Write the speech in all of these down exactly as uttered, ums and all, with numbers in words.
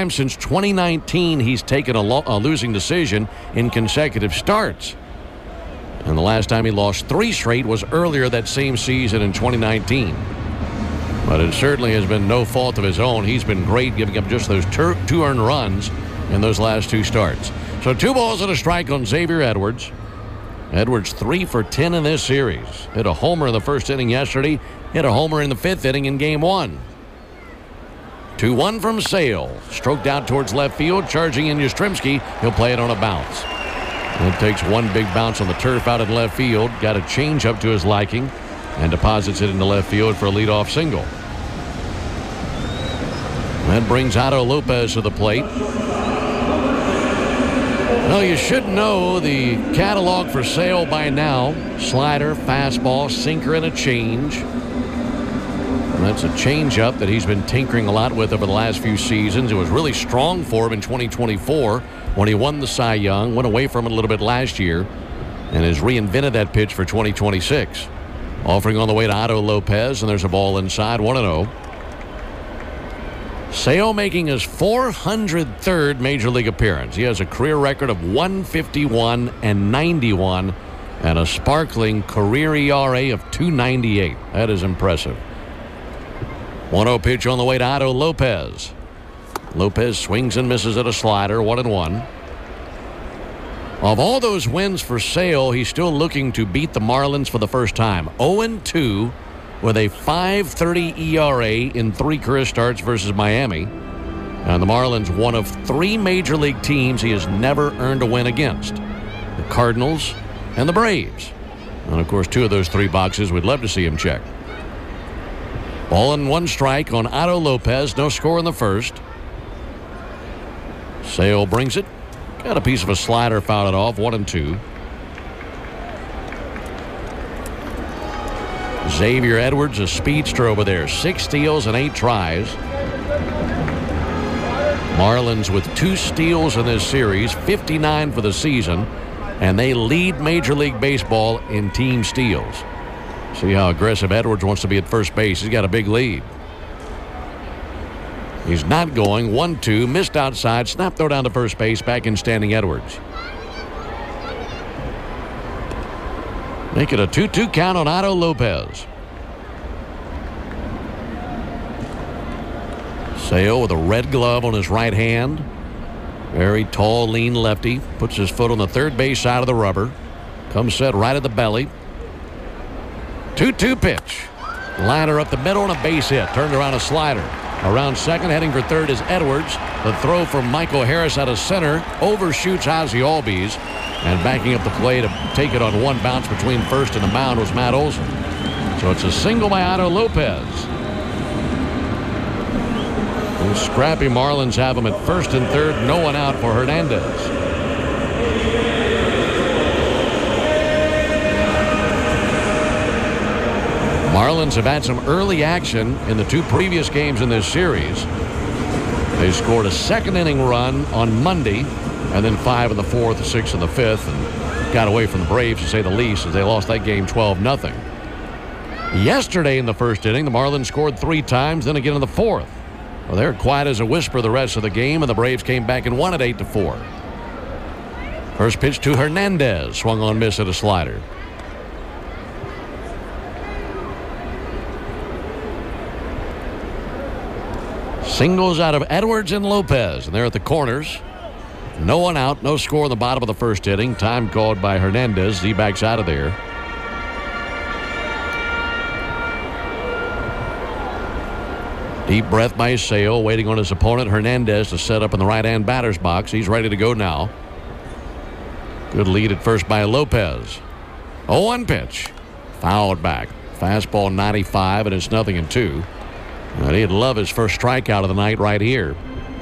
time since twenty nineteen he's taken a, lo- a losing decision in consecutive starts. And the last time he lost three straight was earlier that same season in twenty nineteen. But it certainly has been no fault of his own. He's been great, giving up just those ter- two earned runs in those last two starts. So two balls and a strike on Xavier Edwards. Edwards three for ten in this series. Hit a homer in the first inning yesterday. Hit a homer in the fifth inning in game one. two one from Sale. Stroked out towards left field. Charging in Yastrzemski. He'll play it on a bounce. It takes one big bounce on the turf out in left field. Got a change up to his liking. And deposits it into left field for a leadoff single. That brings Otto Lopez to the plate. Well, you should know the catalog for Sale by now. Slider, fastball, sinker, and a change. And that's a changeup that he's been tinkering a lot with over the last few seasons. It was really strong for him in twenty twenty-four when he won the Cy Young. Went away from it a little bit last year and has reinvented that pitch for twenty twenty-six. Offering on the way to Otto Lopez, and there's a ball inside, one and oh. Sale making his four hundred third Major League appearance. He has a career record of one fifty-one and ninety-one and a sparkling career E R A of two ninety-eight. That is impressive. one oh pitch on the way to Otto Lopez. Lopez swings and misses at a slider, one and one. Of all those wins for Sale, he's still looking to beat the Marlins for the first time. oh and two with a five thirty E R A in three career starts versus Miami. And the Marlins, one of three Major League teams he has never earned a win against. The Cardinals and the Braves. And, of course, two of those three boxes we'd love to see him check. Ball and one strike on Otto Lopez. No score in the first. Sale brings it. Got a piece of a slider, fouled it off, one and two. Xavier Edwards, a speedster over there. Six steals and eight tries. Marlins with two steals in this series, fifty-nine for the season, and they lead Major League Baseball in team steals. See how aggressive Edwards wants to be at first base. He's got a big lead. He's not going. one two. Missed outside. Snap throw down to first base. Back in standing Edwards. Make it a two two count on Otto Lopez. Sale with a red glove on his right hand. Very tall, lean lefty. Puts his foot on the third base side of the rubber. Comes set right at the belly. two two pitch. Liner up the middle and a base hit. Turned around a slider. Around second, heading for third is Edwards. The throw from Michael Harris out of center overshoots Ozzie Albies. And backing up the play to take it on one bounce between first and the mound was Matt Olson. So it's a single by Otto Lopez. The scrappy Marlins have him at first and third. No one out for Hernandez. Marlins have had some early action in the two previous games in this series. They scored a second inning run on Monday, and then five in the fourth, six in the fifth, and got away from the Braves, to say the least, as they lost that game twelve nothing. Yesterday in the first inning, the Marlins scored three times, then again in the fourth. Well, they were quiet as a whisper the rest of the game, and the Braves came back and won it eight to four. First pitch to Hernandez, swung on, miss at a slider. Singles out of Edwards and Lopez, and they're at the corners. No one out, no score in the bottom of the first inning. Time called by Hernandez. Z backs out of there. Deep breath by Sale, waiting on his opponent Hernandez to set up in the right-hand batter's box. He's ready to go now. Good lead at first by Lopez. oh one pitch. Fouled back. Fastball ninety-five, and it's nothing in two. And he'd love his first strikeout of the night right here.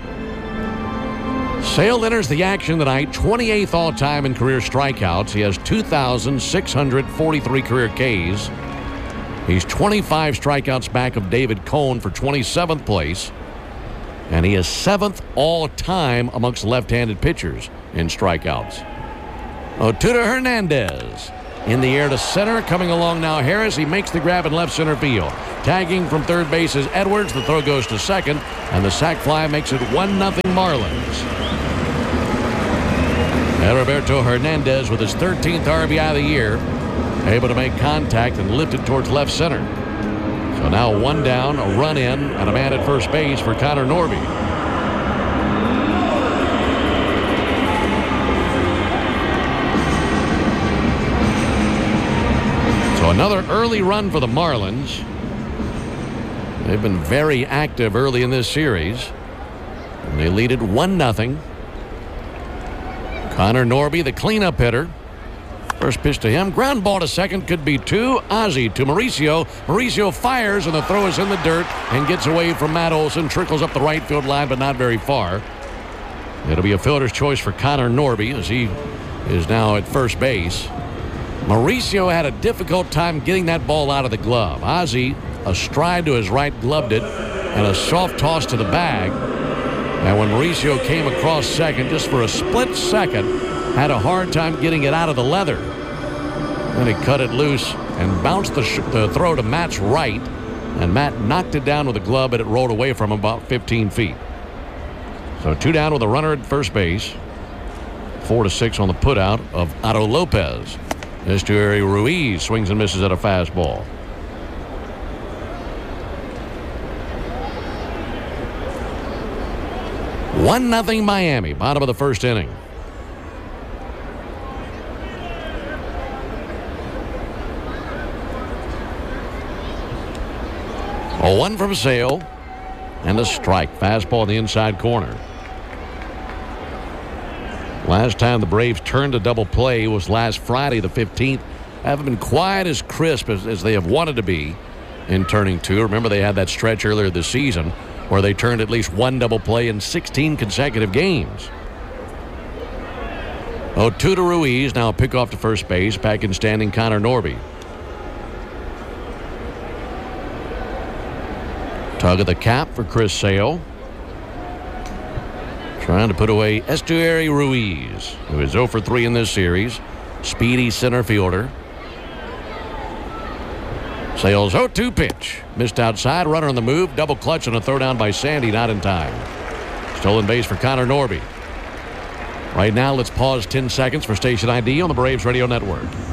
Sale enters the action tonight, twenty-eighth all-time in career strikeouts. He has two thousand six hundred forty-three career Ks. He's twenty-five strikeouts back of David Cone for twenty-seventh place. And he is seventh all-time amongst left-handed pitchers in strikeouts. Oh, to Hernandez. in the air to center. Coming along now, Harris. He makes the grab in left center field. Tagging from third base is Edwards. The throw goes to second, and the sac fly makes it one nothing Marlins. Roberto Hernandez with his thirteenth R B I of the year, able to make contact and lift it towards left center. So now one down, a run in, and a man at first base for Connor Norby. So another early run for the Marlins. They've been very active early in this series. And they lead it one nothing. Connor Norby, the cleanup hitter. First pitch to him. Ground ball to second. Could be two. Ozzie to Mauricio. Mauricio fires, and the throw is in the dirt and gets away from Matt Olson. Trickles up the right field line, but not very far. It'll be a fielder's choice for Connor Norby as he is now at first base. Mauricio had a difficult time getting that ball out of the glove. Ozzie, a stride to his right, gloved it, and a soft toss to the bag. And when Mauricio came across second, just for a split second, had a hard time getting it out of the leather. Then he cut it loose and bounced the, the throw to Matt's right, and Matt knocked it down with a glove, but it rolled away from him about fifteen feet. So two down with a runner at first base. Four to six on the putout of Otto Lopez. Estuary Ruiz swings and misses at a fastball. One nothing Miami, bottom of the first inning. A one from Sale, and a strike. Fastball in the inside corner. Last time the Braves turned a double play was last Friday the fifteenth. Haven't been quite as crisp as, as they have wanted to be in turning two. Remember, they had that stretch earlier this season where they turned at least one double play in sixteen consecutive games. oh two to Ruiz. Now a pick off to first base. Back in standing Connor Norby. Tug of the cap for Chris Sale. Trying to put away Estuary Ruiz, who is oh for three in this series. Speedy center fielder. Sale's oh two pitch. Missed outside. Runner on the move. Double clutch and a throw down by Sandy. Not in time. Stolen base for Connor Norby. Right now, let's pause ten seconds for station I D on the Braves Radio Network.